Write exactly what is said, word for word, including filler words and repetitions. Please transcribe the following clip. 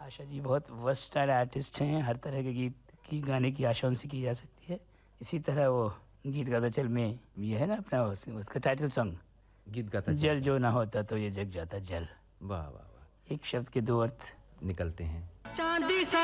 आशा जी बहुत versatile artist हैं, हर तरह के गीत की गाने की आशा उनसे की जा सकती है। इसी तरह वो गीत गाता चल में ये है ना अपना उस, उसका टाइटल सॉन्ग, गीत गाता जल जो ना होता तो ये जग जाता जल। वाह वाह वाह, एक शब्द के दो अर्थ निकलते हैं। चांदी सा